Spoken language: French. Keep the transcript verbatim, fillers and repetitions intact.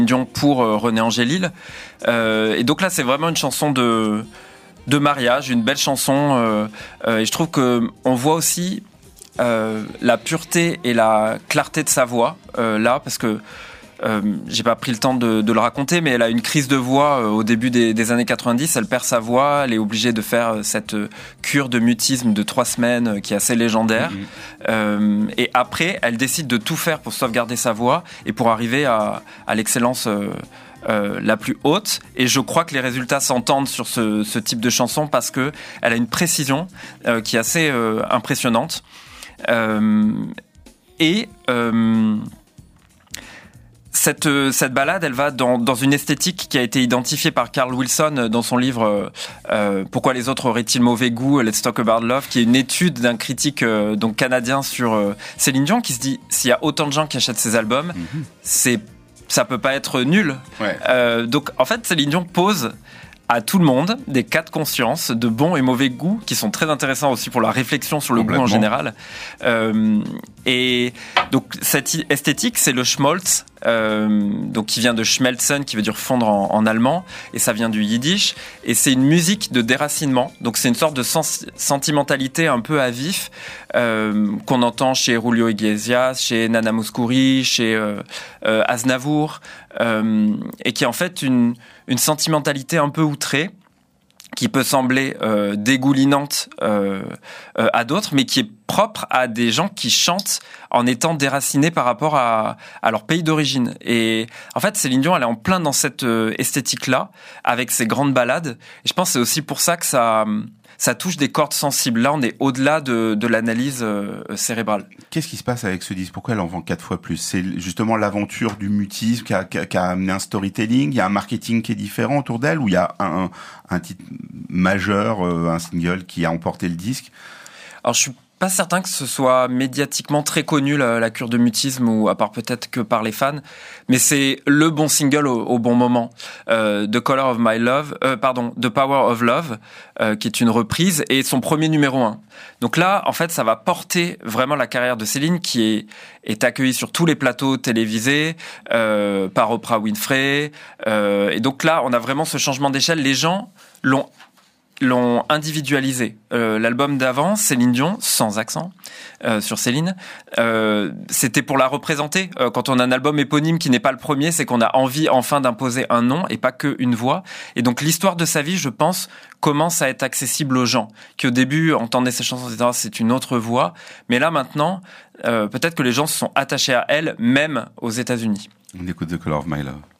Dion pour euh, René Angélil. Euh, et donc là, c'est vraiment une chanson de, de mariage, une belle chanson. Euh, euh, et je trouve qu'on voit aussi euh, la pureté et la clarté de sa voix euh, là, parce que Euh, j'ai pas pris le temps de, de le raconter, mais elle a une crise de voix euh, au début des, des années quatre-vingt-dix. Elle perd sa voix, elle est obligée de faire euh, cette euh, cure de mutisme de trois semaines euh, qui est assez légendaire. Mmh. Euh, et après, elle décide de tout faire pour sauvegarder sa voix et pour arriver à, à l'excellence euh, euh, la plus haute. Et je crois que les résultats s'entendent sur ce, ce type de chanson parce que elle a une précision euh, qui est assez euh, impressionnante. Euh, et euh, Cette, cette balade, elle va dans, dans une esthétique qui a été identifiée par Carl Wilson dans son livre euh, Pourquoi les autres auraient-ils mauvais goût, Let's Talk About Love, qui est une étude d'un critique euh, donc canadien sur euh, Céline Dion, qui se dit s'il y a autant de gens qui achètent ses albums, mm-hmm. c'est, ça peut pas être nul. Ouais. Euh, donc en fait, Céline Dion pose à tout le monde des cas de conscience de bon et mauvais goût qui sont très intéressants aussi pour la réflexion sur le goût en général. Euh, et donc cette esthétique, c'est le Schmaltz, euh, donc qui vient de Schmelzen, qui veut dire fondre en, en allemand, et ça vient du yiddish. Et c'est une musique de déracinement, donc c'est une sorte de sens- sentimentalité un peu à vif euh, qu'on entend chez Julio Iglesias, chez Nana Mouskouri, chez euh, euh, Aznavour, euh, et qui est en fait une une sentimentalité un peu outrée, qui peut sembler euh, dégoulinante euh, euh, à d'autres, mais qui est propre à des gens qui chantent en étant déracinés par rapport à, à leur pays d'origine. Et en fait, Céline Dion, elle est en plein dans cette euh, esthétique-là, avec ses grandes ballades. Et je pense que c'est aussi pour ça que ça, ça touche des cordes sensibles. Là, on est au-delà de, de l'analyse euh, cérébrale. Qu'est-ce qui se passe avec ce disque ? Pourquoi elle en vend quatre fois plus ? C'est justement l'aventure du mutisme qui a, qui a, qui a amené un storytelling, il y a un marketing qui est différent autour d'elle, ou il y a un, un titre majeur, euh, un single qui a emporté le disque ? Alors, je suis pas certain que ce soit médiatiquement très connu, la, la cure de mutisme, ou à part peut-être que par les fans, mais c'est le bon single au, au bon moment. Euh, The Color of My Love, euh, pardon, The Power of Love, euh, qui est une reprise, et son premier numéro un. Donc là, en fait, ça va porter vraiment la carrière de Céline, qui est, est accueillie sur tous les plateaux télévisés, euh, par Oprah Winfrey, euh, et donc là, on a vraiment ce changement d'échelle. Les gens l'ont l'ont individualisé. Euh, l'album d'avant, Céline Dion, sans accent, euh, sur Céline, euh, c'était pour la représenter. Euh, quand on a un album éponyme qui n'est pas le premier, c'est qu'on a envie enfin d'imposer un nom et pas qu'une voix. Et donc l'histoire de sa vie, je pense, commence à être accessible aux gens, qui au début entendaient ses chansons, et cetera, c'est une autre voix. Mais là, maintenant, euh, peut-être que les gens se sont attachés à elle, même aux États-Unis. On écoute The Color of My Love.